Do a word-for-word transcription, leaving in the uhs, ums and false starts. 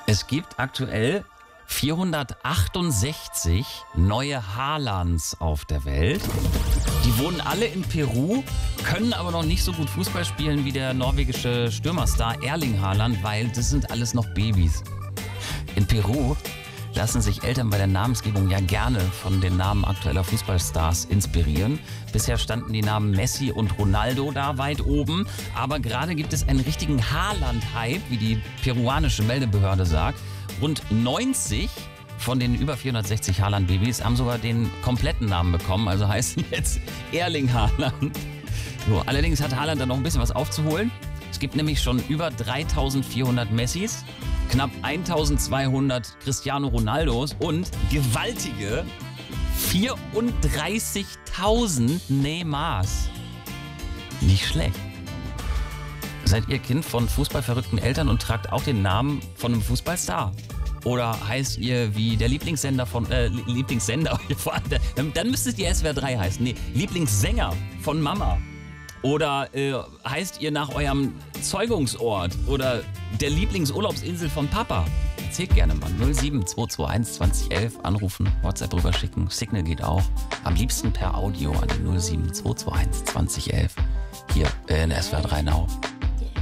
Es gibt aktuell vierhundertachtundsechzig neue Haalands auf der Welt. Die wohnen alle in Peru, können aber noch nicht so gut Fußball spielen wie der norwegische Stürmerstar Erling Haaland, weil das sind alles noch Babys. In Peru lassen sich Eltern bei der Namensgebung ja gerne von den Namen aktueller Fußballstars inspirieren. Bisher standen die Namen Messi und Ronaldo da weit oben, aber gerade gibt es einen richtigen Haaland-Hype, wie die peruanische Meldebehörde sagt. Rund neunzig von den über vierhundertsechzig Haaland-Babys haben sogar den kompletten Namen bekommen, also heißen jetzt Erling Haaland. So, allerdings hat Haaland da noch ein bisschen was aufzuholen. Es gibt nämlich schon über dreitausendvierhundert Messis, knapp eintausendzweihundert Cristiano Ronaldos und gewaltige vierunddreißigtausend Neymars. Nicht schlecht. Seid ihr Kind von fußballverrückten Eltern und tragt auch den Namen von einem Fußballstar? Oder heißt ihr wie der Lieblingssender von, äh, Lieblingssender, dann müsstet ihr S W R drei heißen. Nee, Lieblingssänger von Mama. Oder äh, heißt ihr nach eurem Zeugungsort oder der Lieblingsurlaubsinsel von Papa? Erzählt gerne mal. null sieben zwei zwei eins zwanzig elf anrufen, WhatsApp rüberschicken. Signal geht auch. Am liebsten per Audio an die null sieben zwei zwei eins zwanzig elf. Hier in S W R drei Now.